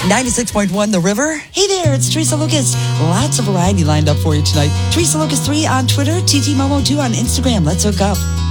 96.1 The River. Hey there, it's Teresa Lucas. Lots of variety lined up for you tonight. Teresa Lucas 3 on Twitter, TT Momo 2 on Instagram. Let's hook up.